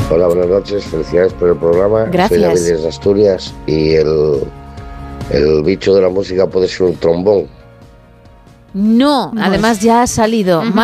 Hola, buenas noches, felicidades por el programa. Gracias. Soy David desde Asturias y el bicho de la música puede ser un trombón. No, además ya ha salido.